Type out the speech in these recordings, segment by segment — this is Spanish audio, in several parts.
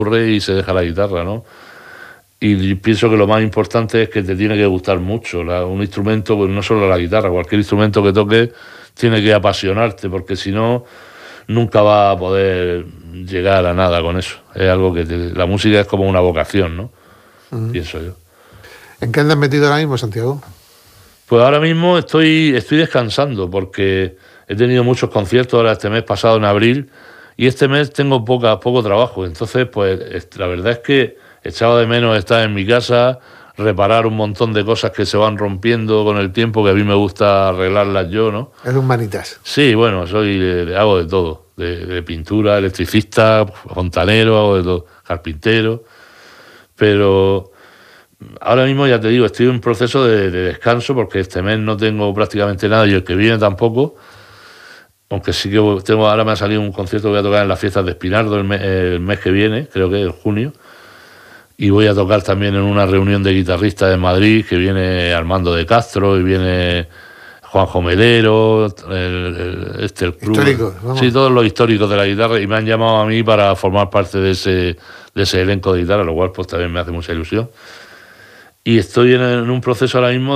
y se deja la guitarra, ¿no? Y pienso que lo más importante es que te tiene que gustar mucho. Un instrumento, pues no solo la guitarra, cualquier instrumento que toques tiene que apasionarte, porque si no, nunca vas a poder llegar a nada con eso. Es algo que la música es como una vocación, ¿no? Pienso yo. ¿En qué andas metido ahora mismo, Santiago? Pues ahora mismo estoy descansando porque he tenido muchos conciertos ahora este mes pasado en abril y este mes tengo poco trabajo. Entonces, pues la verdad es que echaba de menos estar en mi casa, reparar un montón de cosas que se van rompiendo con el tiempo, que a mí me gusta arreglarlas yo, ¿no? Eres un manitas. Sí, bueno, hago de todo, de pintura, electricista, fontanero, hago de todo, carpintero, pero ahora mismo ya te digo, estoy en un proceso de descanso porque este mes no tengo prácticamente nada y el que viene tampoco, aunque sí que ahora me ha salido un concierto que voy a tocar en las fiestas de Espinardo el mes que viene, creo que es junio, y voy a tocar también en una reunión de guitarristas en Madrid, que viene Armando de Castro y viene Juanjo Melero, el club. Históricos, vamos. Sí, todos los históricos de la guitarra, y me han llamado a mí para formar parte de ese elenco de guitarra, lo cual pues también me hace mucha ilusión. Y estoy en un proceso ahora mismo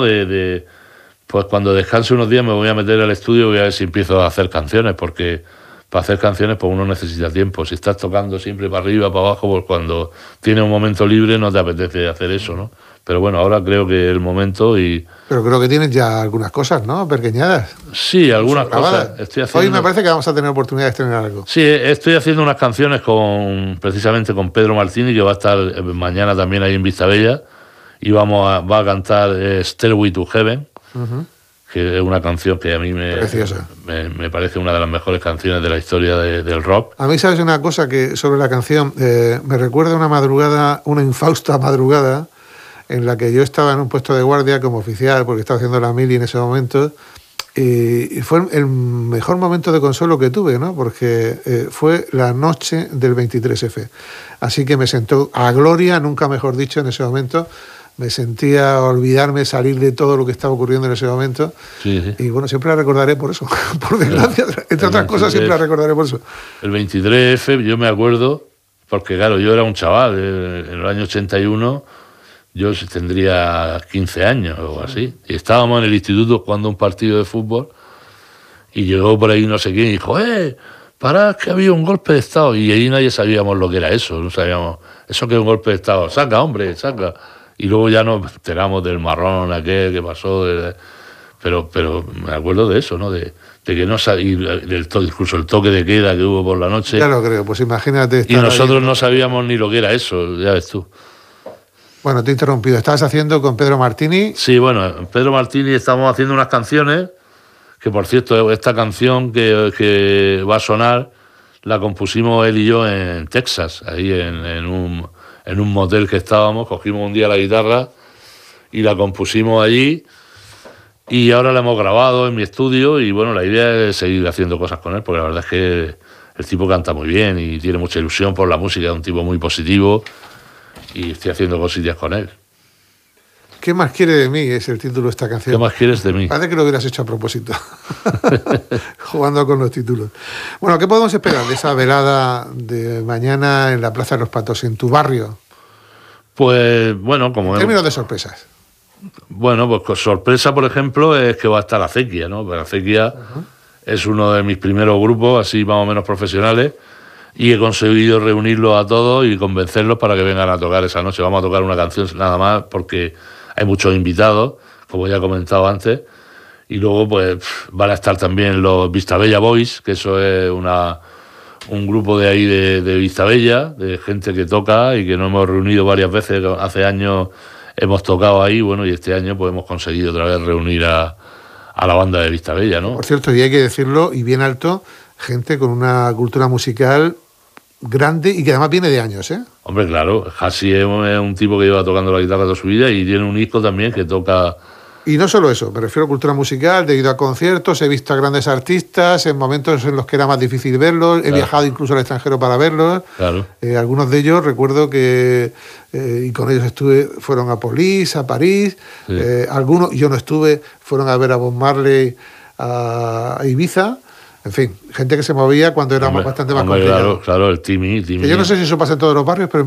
pues cuando descanse unos días me voy a meter al estudio y voy a ver si empiezo a hacer canciones, porque para hacer canciones pues uno necesita tiempo. Si estás tocando siempre para arriba, para abajo, pues cuando tienes un momento libre no te apetece hacer eso, ¿no? Pero bueno, ahora creo que es el momento y... Pero creo que tienes ya algunas cosas, ¿no? Pequeñadas. Sí, algunas cosas. Estoy haciendo... Hoy me parece que vamos a tener oportunidad de estrenar algo. Sí, estoy haciendo unas canciones precisamente con Pedro Martini, que va a estar mañana también ahí en Vistabella, y va a cantar Stairway to Heaven, que es una canción que a mí me parece una de las mejores canciones de la historia del rock. A mí, ¿sabes una cosa que sobre la canción? Me recuerda una infausta madrugada, en la que yo estaba en un puesto de guardia como oficial, porque estaba haciendo la mili en ese momento, y fue el mejor momento de consuelo que tuve, ¿no? Porque fue la noche del 23F. Así que me sentó a gloria, nunca mejor dicho, en ese momento. Me sentía olvidarme, salir de todo lo que estaba ocurriendo en ese momento. Sí, sí. Y bueno, siempre la recordaré por eso. Por desgracia, entre otras cosas, siempre la recordaré por eso. El 23F, yo me acuerdo, porque claro, yo era un chaval, en el año 81, yo tendría 15 años o así. Y estábamos en el instituto jugando un partido de fútbol y llegó por ahí no sé quién y dijo, parad, que había un golpe de Estado. Y ahí nadie sabíamos lo que era eso, no sabíamos, eso que es un golpe de Estado, saca, hombre, saca. Y luego ya nos enteramos del marrón aquel que pasó, pero me acuerdo de eso, ¿no? De que no sabía, incluso el toque de queda que hubo por la noche. Ya lo creo, pues imagínate. Y nosotros no sabíamos ni lo que era eso, ya ves tú. Bueno, te he interrumpido. ¿Estabas haciendo con Pedro Martini? Sí, bueno, Pedro Martini estamos haciendo unas canciones, que por cierto, esta canción que va a sonar, la compusimos él y yo en Texas, ahí en un motel que estábamos, cogimos un día la guitarra y la compusimos allí y ahora la hemos grabado en mi estudio y bueno, la idea es seguir haciendo cosas con él, porque la verdad es que el tipo canta muy bien y tiene mucha ilusión por la música, es un tipo muy positivo y estoy haciendo cosillas con él. ¿Qué más quiere de mí? Es el título de esta canción. ¿Qué más quieres de mí? Parece que lo hubieras hecho a propósito, jugando con los títulos. Bueno, ¿qué podemos esperar de esa velada de mañana en la Plaza de los Patos, en tu barrio? Pues bueno, como... En términos de sorpresas. Bueno, pues sorpresa, por ejemplo, es que va a estar Acequia, ¿no? Pero Acequia es uno de mis primeros grupos, así más o menos profesionales, y he conseguido reunirlos a todos y convencerlos para que vengan a tocar esa noche. Vamos a tocar una canción nada más porque hay muchos invitados, como ya he comentado antes, y luego pues van a estar también los Vistabella Boys, que eso es un grupo de ahí de Vistabella, de gente que toca y que nos hemos reunido varias veces. Hace años hemos tocado ahí, bueno, y este año pues hemos conseguido otra vez reunir a la banda de Vistabella, ¿no? Por cierto, y hay que decirlo, y bien alto, gente con una cultura musical grande y que además viene de años, ¿eh? Hombre, claro, Hasi es un tipo que lleva tocando la guitarra toda su vida y tiene un hijo también que toca... Y no solo eso, me refiero a cultura musical, he ido a conciertos, he visto a grandes artistas en momentos en los que era más difícil verlos, he viajado incluso al extranjero para verlos. Claro. Algunos de ellos recuerdo que, y con ellos fueron a Police, a París, algunos, yo no estuve, fueron a ver a Bob Marley a Ibiza. En fin, gente que se movía cuando era bastante más complicado. Claro, el Timi. Que yo no sé si eso pasa en todos los barrios, pero